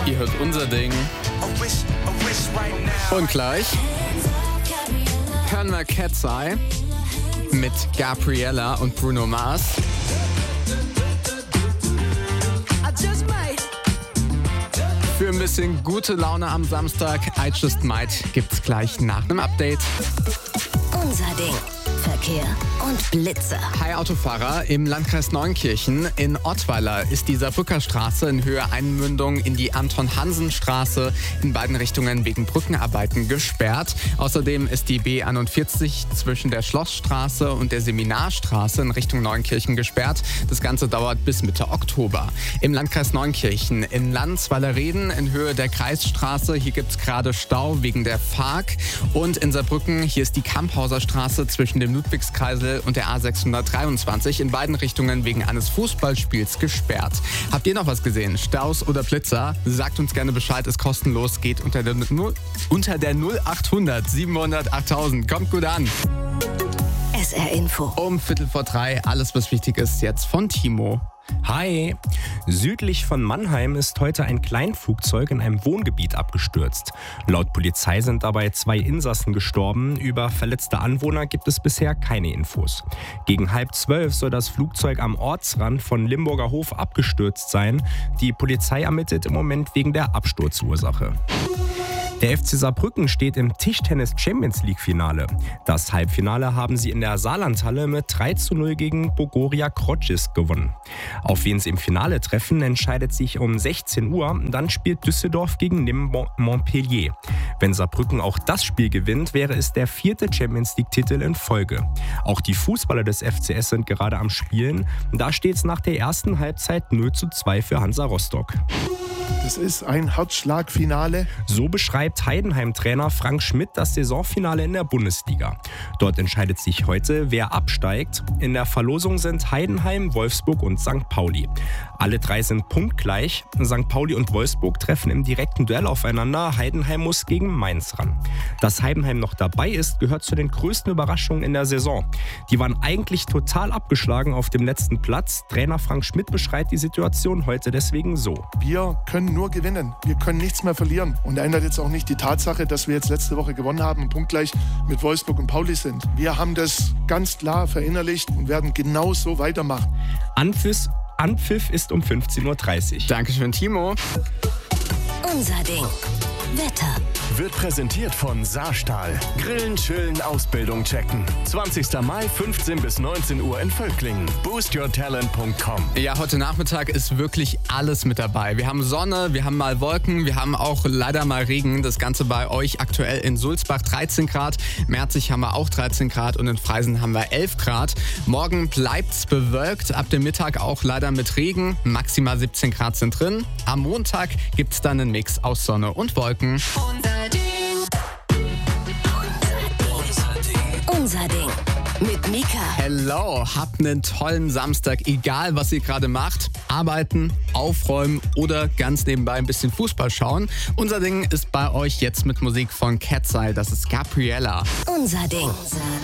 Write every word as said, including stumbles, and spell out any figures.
Ihr hört unser Ding. Und gleich hören wir Cat's Eye mit Gabriella und Bruno Mars. Für ein bisschen gute Laune am Samstag, I Just Might, gibt's gleich nach einem Update. Unser Ding. Verkehr und Blitzer. Hi Autofahrer, im Landkreis Neunkirchen in Ottweiler ist die Saarbrücker Straße in Höhe Einmündung in die Anton-Hansen-Straße in beiden Richtungen wegen Brückenarbeiten gesperrt. Außerdem ist die B einundvierzig zwischen der Schlossstraße und der Seminarstraße in Richtung Neunkirchen gesperrt. Das Ganze dauert bis Mitte Oktober. Im Landkreis Neunkirchen in Landsweiler-Reden in Höhe der Kreisstraße, hier gibt es gerade Stau wegen der F A R C. Und in Saarbrücken, hier ist die Kamphauser Straße zwischen dem Ludwigskreisel und der A sechshundertdreiundzwanzig in beiden Richtungen wegen eines Fußballspiels gesperrt. Habt ihr noch was gesehen? Staus oder Blitzer? Sagt uns gerne Bescheid, ist kostenlos, geht unter der, unter der null achthundert siebenhundert achttausend. Kommt gut an. S R Info. Um Viertel vor drei, alles was wichtig ist jetzt von Timo. Hi! Südlich von Mannheim ist heute ein Kleinflugzeug in einem Wohngebiet abgestürzt. Laut Polizei sind dabei zwei Insassen gestorben. Über verletzte Anwohner gibt es bisher keine Infos. Gegen halb zwölf soll das Flugzeug am Ortsrand von Limburger Hof abgestürzt sein. Die Polizei ermittelt im Moment wegen der Absturzursache. Der F C Saarbrücken steht im Tischtennis-Champions-League-Finale. Das Halbfinale haben sie in der Saarlandhalle mit drei zu null gegen Bogoria Krodzisk gewonnen. Auf wen sie im Finale treffen, entscheidet sich um sechzehn Uhr. Dann spielt Düsseldorf gegen Nîmes Montpellier. Wenn Saarbrücken auch das Spiel gewinnt, wäre es der vierte Champions-League-Titel in Folge. Auch die Fußballer des F C S sind gerade am Spielen. Da steht es nach der ersten Halbzeit null zu zwei für Hansa Rostock. Das ist ein Herzschlagfinale. So beschreibt Heidenheim-Trainer Frank Schmidt das Saisonfinale in der Bundesliga. Dort entscheidet sich heute, wer absteigt. In der Verlosung sind Heidenheim, Wolfsburg und Sankt Pauli. Alle drei sind punktgleich. Sankt Pauli und Wolfsburg treffen im direkten Duell aufeinander. Heidenheim muss gegen Mainz ran. Dass Heidenheim noch dabei ist, gehört zu den größten Überraschungen in der Saison. Die waren eigentlich total abgeschlagen auf dem letzten Platz. Trainer Frank Schmidt beschreibt die Situation heute deswegen so. Wir können nur gewinnen. Wir können nichts mehr verlieren. Und ändert jetzt auch nicht die Tatsache, dass wir jetzt letzte Woche gewonnen haben und punktgleich mit Wolfsburg und Pauli sind. Wir haben das ganz klar verinnerlicht und werden genau so weitermachen. Anpfiff, Anpfiff ist um fünfzehn Uhr dreißig. Dankeschön, Timo. Unser Ding. Wetter. Wird präsentiert von Saarstahl. Grillen, chillen, Ausbildung checken. zwanzigster Mai, fünfzehn bis neunzehn Uhr in Völklingen. boost your talent punkt com. Ja, heute Nachmittag ist wirklich alles mit dabei. Wir haben Sonne, wir haben mal Wolken, wir haben auch leider mal Regen. Das Ganze bei euch aktuell in Sulzbach dreizehn Grad. Merzig haben wir auch dreizehn Grad und in Freisen haben wir elf Grad. Morgen bleibt's bewölkt, ab dem Mittag auch leider mit Regen. Maximal siebzehn Grad sind drin. Am Montag gibt's dann einen Mix aus Sonne und Wolken. Unser Ding. Unser Ding. Mit Mika. Hello, habt einen tollen Samstag, egal was ihr gerade macht. Arbeiten, aufräumen oder ganz nebenbei ein bisschen Fußball schauen. Unser Ding ist bei euch jetzt mit Musik von Cat's Eye, das ist Gabriella. Unser Ding.